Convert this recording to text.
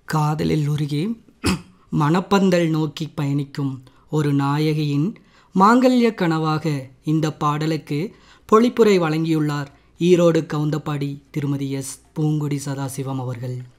காதலில் உருகி மணப்பந்தல் நோக்கி பயணிக்கும் ஒரு நாயகியின் மாங்கல்ய கனவாக இந்த பாடலுக்கு பொழிப்புரை வழங்கியுள்ளார் ஈரோடு கவுந்தப்பாடி திருமதி எஸ். பூங்கொடி சதாசிவம் அவர்கள்.